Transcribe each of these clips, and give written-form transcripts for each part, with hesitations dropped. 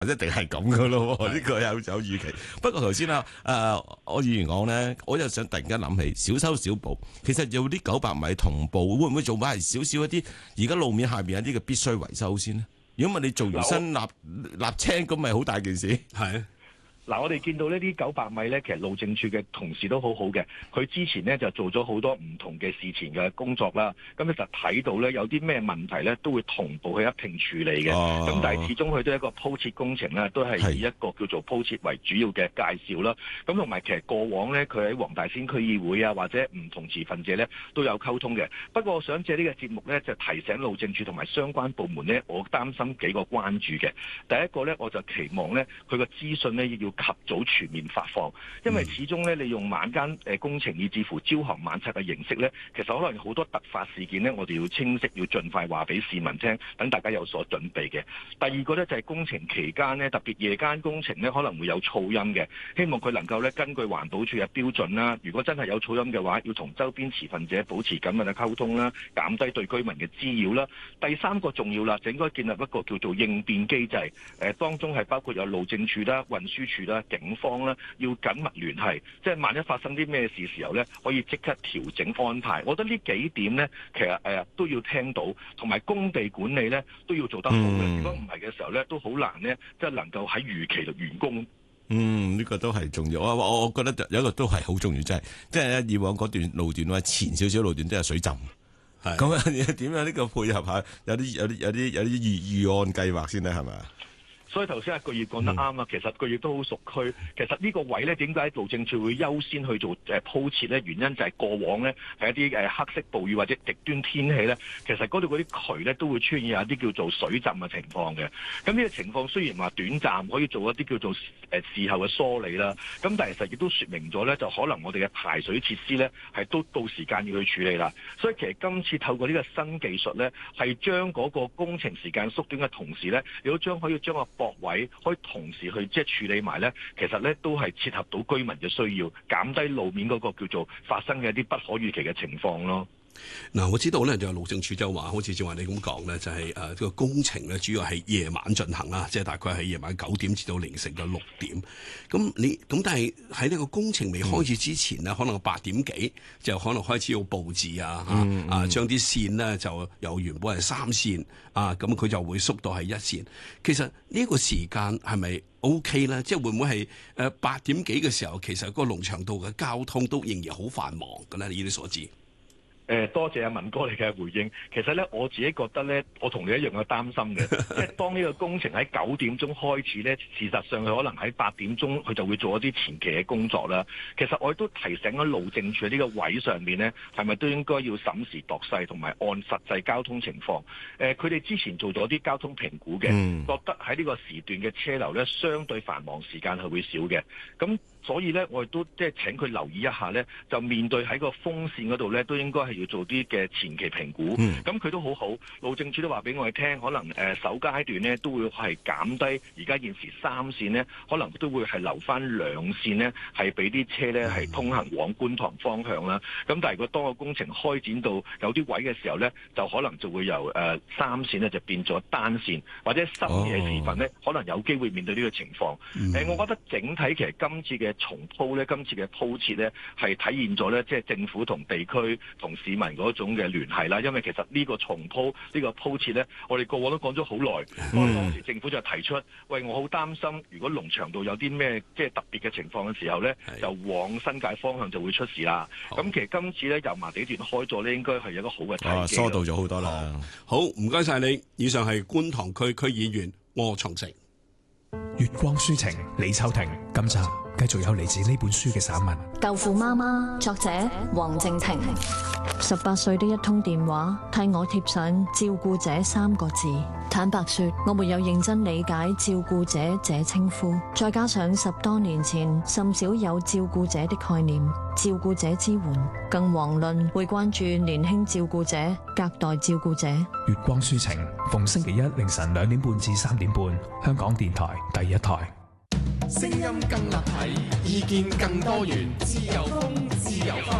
一定係咁噶咯，呢個有預期。不過頭先啊，我議員講咧，我又想突然間諗起小修小補，其實有啲900米同步，會唔會做翻係少少一啲？而家路面下邊有啲嘅必須維修先咧。如果唔係你做完新立青，咁咪好大件事。係啊。 嗱，我哋見到呢啲900米呢，其實路政署嘅同事都好好嘅。佢之前呢就做咗好多唔同嘅事前嘅工作啦。咁你就睇到呢，有啲咩問題呢都會同步去一併處理嘅。咁但係始終佢都係一個鋪設工程啦，都係以一個叫做鋪設為主要嘅介紹啦。咁同埋其實過往呢，佢喺黃大仙區議會啊，或者唔同持份者呢都有溝通嘅。不過我想借呢個節目呢，就提醒路政署同埋相關部門呢，我擔心幾個關注嘅。第一個呢，我就期望呢，佢個資訊呢要及早全面發放，因為始終咧，你用晚間工程以至乎朝行晚拆嘅形式咧，其實可能好多突發事件咧，我哋要清晰，要盡快話俾市民聽，等大家有所準備嘅。第二個咧就係工程期間咧，特別夜間工程咧，可能會有噪音嘅，希望佢能夠咧根據環保署嘅標準啦，如果真係有噪音嘅話，要同周邊持份者保持緊密嘅溝通啦，減低對居民嘅滋擾啦。第三個重要啦，就應該建立一個叫做應變機制，當中係包括有路政署啦、運輸署啦、警方咧要緊密聯繫，即係萬一發生啲咩事時候咧，可以即刻調整安排。我覺得呢幾點咧，其實都要聽到，同埋工地管理咧都要做得好嘅。如果唔係嘅時候咧，都好難咧，即係能夠喺預期度完工。 呢個都係重要。我覺得有一個都係好重要，即係以往嗰段路段或者前少少路段都有水浸。係咁啊，點樣呢個配合下？有啲預案計劃先咧，係咪啊？ 所以頭先阿巨業講得啱啊，其實巨業都好熟區。其實呢個位咧，點解路政署會優先去做鋪設咧？原因就係過往咧係一啲黑色暴雨或者極端天氣咧，其實嗰度嗰啲渠咧都會出現有一啲叫做水浸嘅情況嘅。咁呢個情況雖然話短暫可以做一啲叫做事後嘅梳理啦，咁但係其實亦都説明咗咧，就可能我哋嘅排水設施咧係都到時間要去處理啦。所以其實今次透過呢個新技術咧，係將嗰個工程時間縮短嘅同時咧，亦都可以將個駁位可以同時去即係處理埋咧，其實咧都係切合到居民嘅需要，減低路面嗰個叫做發生嘅一啲不可預期嘅情況咯。 嗱，我知道咧就路政署就話，好似正話你咁講咧，就係個工程咧主要係夜晚進行啦，即係大概係夜晚9點至到凌晨嘅6點。咁但係喺呢個工程未開始之前呢，可能8點幾就可能開始要佈置將啲線呢就由原本係3線咁佢就會縮到係1線。其實呢個時間係咪 OK 咧？即係會唔會係8點幾嘅時候，其實個龍翔道嘅交通都仍然好繁忙嘅咧？以你所知。 多謝阿文哥你嘅回應。其實咧，我自己覺得咧，我同你一樣有擔心嘅。即係當呢個工程喺9點鐘開始咧，事實上佢可能喺8點鐘佢就會做一啲前期嘅工作啦。其實我亦都提醒咗路政署喺呢個位上面咧，係咪都應該要審時度勢，同埋按實際交通情況。佢哋之前做咗啲交通評估嘅，覺得喺呢個時段嘅車流咧，相對繁忙時間係會少嘅。咁所以咧，我亦都即係請佢留意一下咧，就面對喺個風線嗰度咧，都應該係要做啲嘅前期評估。咁佢都好好，路政署都話俾我哋聽，可能首階段咧都會係減低而家現時3線咧，可能都會係留翻2線咧，係俾啲車咧係通行往觀塘方向啦。咁但係如果當個工程開展到有啲位嘅時候咧，就可能就會由3線咧就變咗單線，或者深夜時分咧，可能有機會面對呢個情況。我覺得整體其實今次嘅重鋪咧，今次嘅鋪設咧，係體現咗咧，即係政府同地區同市民嗰種嘅聯繫啦。因為其實呢個重鋪呢個鋪設咧，我哋過往都講咗好耐。當時政府就提出，喂，我好擔心，如果龍翔道有啲咩即係特別嘅情況嘅時候咧，就往新界方向就會出事啦。咁其實今次咧油麻地段開咗咧，應該係一個好嘅契機。 疏導咗好多啦。 好，唔該晒你。以上係觀塘區區議員柯創盛。 月光抒情，李秋婷。今集繼續有嚟自呢本書嘅散文《 豆腐媽媽》，作者黃靜婷。18歲的一通電話，替我貼上照顧者3個字。坦白說，我沒有認真理解照顧者這稱呼，再加上10多年前甚少有照顧者的概念，照顧者支援更遑論會關注年輕照顧者、隔代照顧者。 月光抒情，逢星期一凌晨2點半至3點半，香港電台第一台。 聲音更立體，意見更多元，自由風，自由風。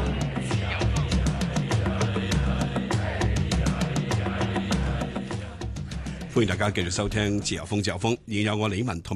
歡迎大家繼續收聽自由風，自由風，現有我李文同